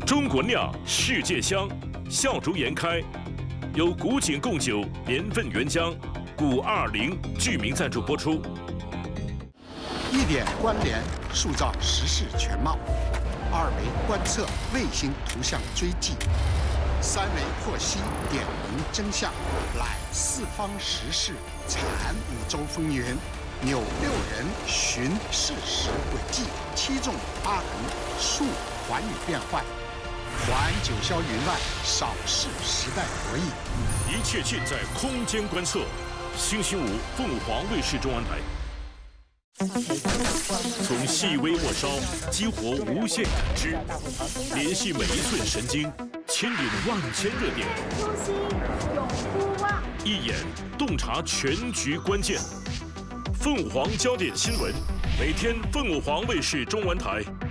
中国酿，世界香，笑逐颜开。由古井贡酒年份原浆520剧名赞助播出。 1点关联，塑造时事全貌；2维观测，卫星图像追迹；3维获悉，点明真相，览四方时事，阐五洲风云，纽6人寻事实轨迹，7纵8横，述寰宇变幻。还九霄云外，扫视时代博弈。 一切尽在空间观测。星期5，凤凰卫视中文台。从细微末梢激活无限感知，联系每一寸神经，牵引万千热点。 初心永不忘。 一眼洞察全局关键。凤凰焦点新闻，每天凤凰卫视中文台